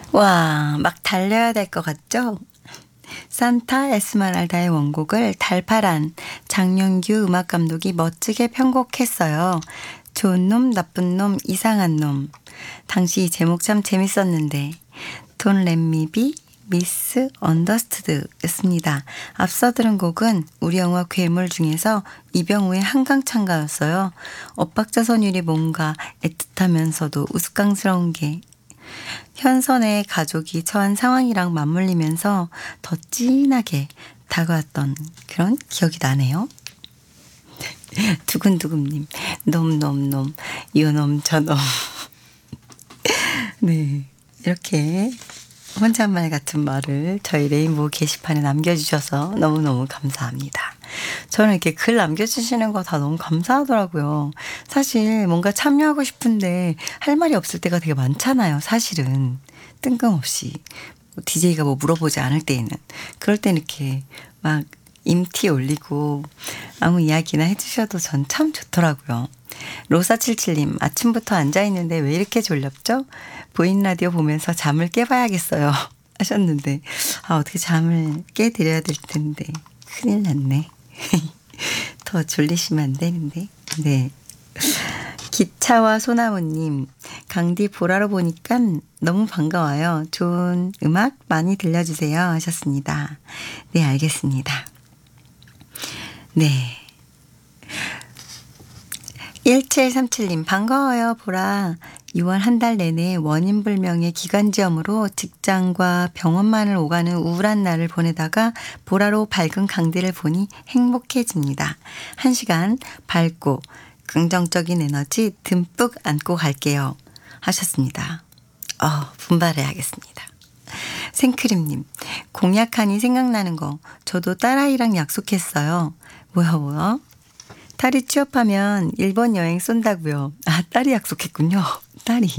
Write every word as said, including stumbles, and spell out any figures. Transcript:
와, 막 달려야 될 것 같죠? 산타 에스메랄다의 원곡을 달파란 장윤규 음악감독이 멋지게 편곡했어요. 좋은 놈, 나쁜 놈, 이상한 놈. 당시 제목 참 재밌었는데 Don't Let Me Be Miss Understood 였습니다. 앞서 들은 곡은 우리 영화 괴물 중에서 이병우의 한강창가였어요. 엇박자 선율이 뭔가 애틋하면서도 우스꽝스러운 게 현선의 가족이 처한 상황이랑 맞물리면서 더 진하게 다가왔던 그런 기억이 나네요. 두근두근님, 놈놈놈, 요놈 저놈. 네, 이렇게 혼잣말 같은 말을 저희 레인보우 게시판에 남겨주셔서 너무너무 감사합니다. 저는 이렇게 글 남겨주시는 거 다 너무 감사하더라고요. 사실 뭔가 참여하고 싶은데 할 말이 없을 때가 되게 많잖아요. 사실은 뜬금없이 디제이가 뭐 물어보지 않을 때에는 그럴 땐 이렇게 막 임티 올리고 아무 이야기나 해주셔도 전 참 좋더라고요. 로사칠칠님, 아침부터 앉아있는데 왜 이렇게 졸렵죠? 보이는 라디오 보면서 잠을 깨봐야겠어요 하셨는데 아 어떻게 잠을 깨드려야 될 텐데 큰일 났네. 더 졸리시면 안 되는데. 네. 기차와 소나무님, 강디 보라로 보니까 너무 반가워요. 좋은 음악 많이 들려주세요 하셨습니다. 네, 알겠습니다. 네. 일칠삼칠님, 반가워요 보라. 유월 한 달 내내 원인불명의 기관지염으로 직장과 병원만을 오가는 우울한 날을 보내다가 보라로 밝은 강디를 보니 행복해집니다. 한 시간 밝고 긍정적인 에너지 듬뿍 안고 갈게요 하셨습니다. 어, 분발해야겠습니다. 생크림님, 공약하니 생각나는 거 저도 딸아이랑 약속했어요. 뭐야 뭐야? 딸이 취업하면 일본 여행 쏜다고요. 아, 딸이 약속했군요. 딸이.